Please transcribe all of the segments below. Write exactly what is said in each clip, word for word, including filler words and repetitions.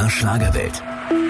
der Schlagerwelt.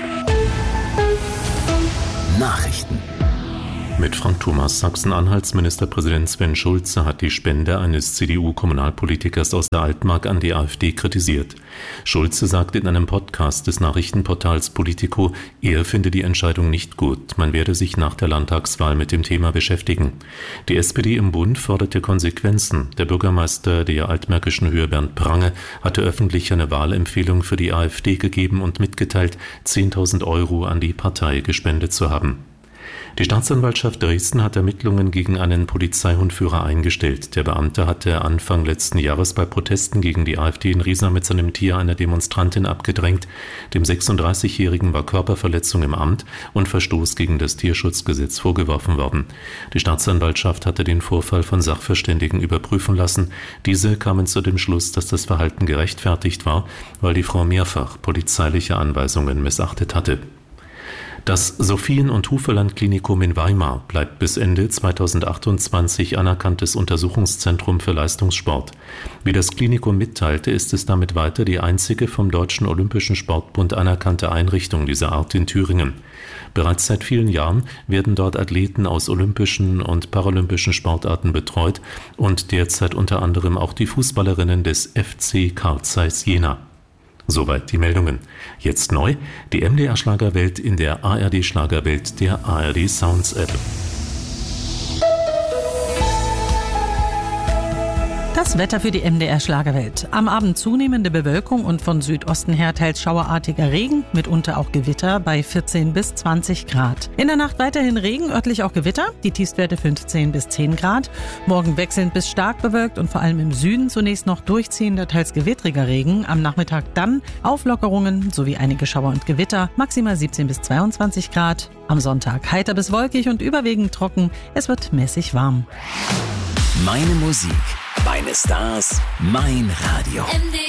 Nachrichten. Mit Frank Thomas. Sachsen-Anhalts Ministerpräsident Sven Schulze hat die Spende eines C D U-Kommunalpolitikers aus der Altmark an die AfD kritisiert. Schulze sagte in einem Podcast des Nachrichtenportals Politico, er finde die Entscheidung nicht gut. Man werde sich nach der Landtagswahl mit dem Thema beschäftigen. Die S P D im Bund forderte Konsequenzen. Der Bürgermeister der altmärkischen Höhe Bernd Prange hatte öffentlich eine Wahlempfehlung für die AfD gegeben und mitgeteilt, zehntausend Euro an die Partei gespendet zu haben. Die Staatsanwaltschaft Dresden hat Ermittlungen gegen einen Polizeihundführer eingestellt. Der Beamte hatte Anfang letzten Jahres bei Protesten gegen die AfD in Riesa mit seinem Tier einer Demonstrantin abgedrängt. Dem sechsunddreißigjährigen war Körperverletzung im Amt und Verstoß gegen das Tierschutzgesetz vorgeworfen worden. Die Staatsanwaltschaft hatte den Vorfall von Sachverständigen überprüfen lassen. Diese kamen zu dem Schluss, dass das Verhalten gerechtfertigt war, weil die Frau mehrfach polizeiliche Anweisungen missachtet hatte. Das Sophien- und Hufeland-Klinikum in Weimar bleibt bis Ende zweitausendachtundzwanzig anerkanntes Untersuchungszentrum für Leistungssport. Wie das Klinikum mitteilte, ist es damit weiter die einzige vom Deutschen Olympischen Sportbund anerkannte Einrichtung dieser Art in Thüringen. Bereits seit vielen Jahren werden dort Athleten aus olympischen und paralympischen Sportarten betreut und derzeit unter anderem auch die Fußballerinnen des F C Carl Zeiss Jena. Soweit die Meldungen. Jetzt neu, die M D R Schlagerwelt in der A R D Schlagerwelt der A R D Sounds App. Das Wetter für die M D R Schlagerwelt. Am Abend zunehmende Bewölkung und von Südosten her teils schauerartiger Regen, mitunter auch Gewitter bei vierzehn bis zwanzig Grad. In der Nacht weiterhin Regen, örtlich auch Gewitter, die Tiefstwerte fünfzehn bis zehn Grad. Morgen wechselnd bis stark bewölkt und vor allem im Süden zunächst noch durchziehender, teils gewittriger Regen. Am Nachmittag dann Auflockerungen sowie einige Schauer und Gewitter, maximal siebzehn bis zweiundzwanzig Grad. Am Sonntag heiter bis wolkig und überwiegend trocken. Es wird mäßig warm. Meine Musik, meine Stars, mein Radio. M D R